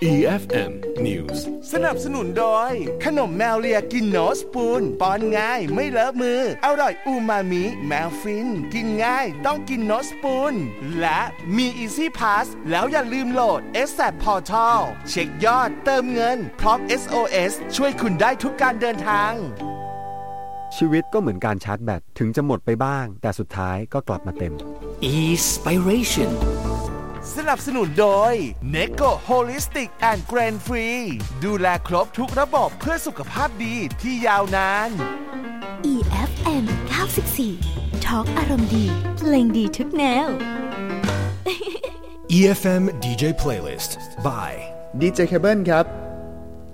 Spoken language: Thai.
EFM News สนับสนุนโดยขนมแมวเลียกินโนสปูนป้อนง่ายไม่เลอะมืออร่อยอูมามิแมวฟินกินง่ายต้องกินโนสปูนและมี Easy Pass แล้วอย่าลืมโหลด SAP Portal เช็คยอดเติมเงินพร้อม SOS ช่วยคุณได้ทุกการเดินทางชีวิตก็เหมือนการชาร์จแบตถึงจะหมดไปบ้างแต่สุดท้ายก็กลับมาเต็ม Inspiration สนับสนุนโดย Neko Holistic and Grain Free ดูแลครบทุกระบบเพื่อสุขภาพดีที่ยาวนาน EFM 94 Talk อารมณ์ดีเพลงดีทุกแนว EFM DJ Playlist by DJ Cable ครับ